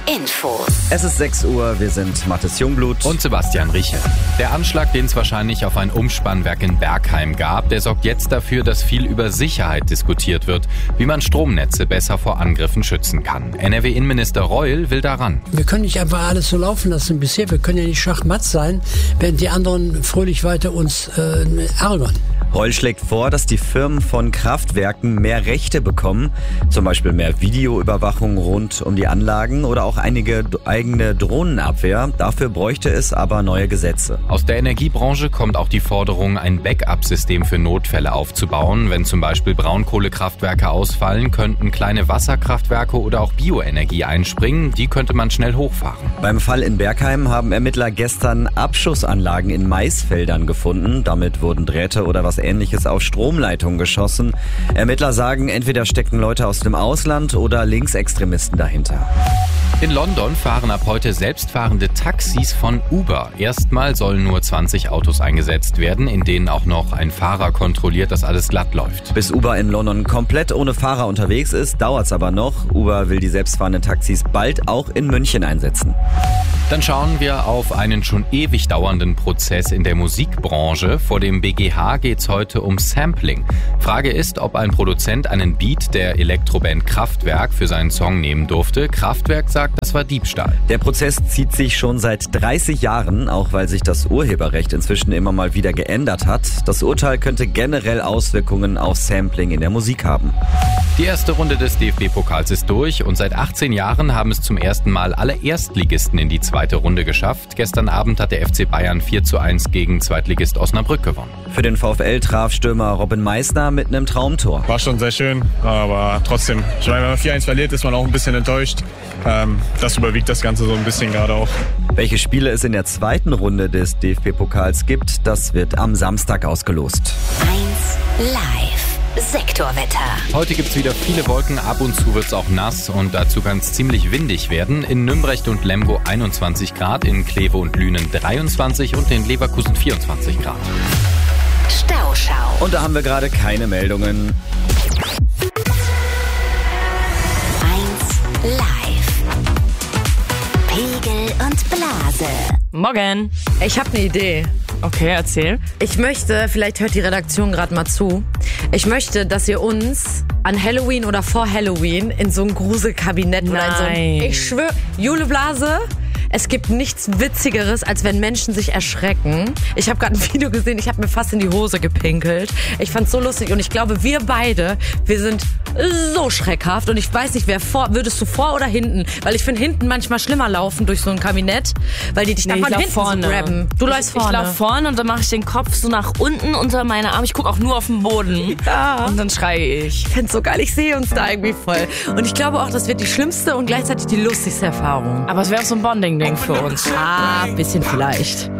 Infos. Es ist 6 Uhr, wir sind Mathis Jungblut und Sebastian Riche. Der Anschlag, den es wahrscheinlich auf ein Umspannwerk in Bergheim gab, der sorgt jetzt dafür, dass viel über Sicherheit diskutiert wird, wie man Stromnetze besser vor Angriffen schützen kann. NRW-Innenminister Reul will daran. Wir können nicht einfach alles so laufen lassen bisher. Wir können ja nicht Schachmatt sein, während die anderen fröhlich weiter uns ärgern. Reul schlägt vor, dass die Firmen von Kraftwerken mehr Rechte bekommen, zum Beispiel mehr Videoüberwachung rund um die Anlagen oder auch einige eigene Drohnenabwehr. Dafür bräuchte es aber neue Gesetze. Aus der Energiebranche kommt auch die Forderung, ein Backup-System für Notfälle aufzubauen. Wenn zum Beispiel Braunkohlekraftwerke ausfallen, könnten kleine Wasserkraftwerke oder auch Bioenergie einspringen. Die könnte man schnell hochfahren. Beim Fall in Bergheim haben Ermittler gestern Abschussanlagen in Maisfeldern gefunden. Damit wurden Drähte oder was Ähnliches auf Stromleitungen geschossen. Ermittler sagen, entweder stecken Leute aus dem Ausland oder Linksextremisten dahinter. In London fahren ab heute selbstfahrende Taxis von Uber. Erstmal sollen nur 20 Autos eingesetzt werden, in denen auch noch ein Fahrer kontrolliert, dass alles glatt läuft. Bis Uber in London komplett ohne Fahrer unterwegs ist, dauert's aber noch. Uber will die selbstfahrenden Taxis bald auch in München einsetzen. Dann schauen wir auf einen schon ewig dauernden Prozess in der Musikbranche. Vor dem BGH geht's heute um Sampling. Frage ist, ob ein Produzent einen Beat der Elektroband Kraftwerk für seinen Song nehmen durfte. Kraftwerk sagt, das war Diebstahl. Der Prozess zieht sich schon seit 30 Jahren, auch weil sich das Urheberrecht inzwischen immer mal wieder geändert hat. Das Urteil könnte generell Auswirkungen auf Sampling in der Musik haben. Die erste Runde des DFB-Pokals ist durch und seit 18 Jahren haben es zum ersten Mal alle Erstligisten in die zweite Runde geschafft. Gestern Abend hat der FC Bayern 4:1 gegen Zweitligist Osnabrück gewonnen. Für den VfL traf Stürmer Robin Meissner mit einem Traumtor. War schon sehr schön, aber trotzdem, ich meine, wenn man 4:1 verliert, ist man auch ein bisschen enttäuscht. Das überwiegt das Ganze so ein bisschen gerade auch. Welche Spiele es in der zweiten Runde des DFB-Pokals gibt, das wird am Samstag ausgelost. 1 Live. Sektorwetter. Heute gibt's wieder viele Wolken, ab und zu wird's auch nass und dazu kann es ziemlich windig werden. In Nümbrecht und Lemgo 21 Grad, in Kleve und Lünen 23 und in Leverkusen 24 Grad. Stauschau. Und da haben wir gerade keine Meldungen. 1 Live. Pegel und Blase. Morgen. Ich habe eine Idee. Okay, erzähl. Ich möchte, vielleicht hört die Redaktion gerade mal zu, ich möchte, dass ihr uns an Halloween oder vor Halloween in so ein Gruselkabinett oder in so ein... Ich schwöre, Jule Blase... Es gibt nichts Witzigeres, als wenn Menschen sich erschrecken. Ich habe gerade ein Video gesehen, ich habe mir fast in die Hose gepinkelt. Ich fand's so lustig und ich glaube, wir sind so schreckhaft. Und ich weiß nicht, würdest du vor oder hinten? Weil ich finde hinten manchmal schlimmer laufen durch so ein Kabinett, weil die dich dann von hinten vorne. so grabben. Du läufst vorne. Ich laufe vorne und dann mache ich den Kopf so nach unten unter meine Arme. Ich gucke auch nur auf den Boden. Ja. Und dann schreie ich. Ich find's so geil, ich sehe uns da irgendwie voll. Und ich glaube auch, das wird die schlimmste und gleichzeitig die lustigste Erfahrung. Aber es wäre auch so ein Bonding-Ding für uns. Ein bisschen vielleicht.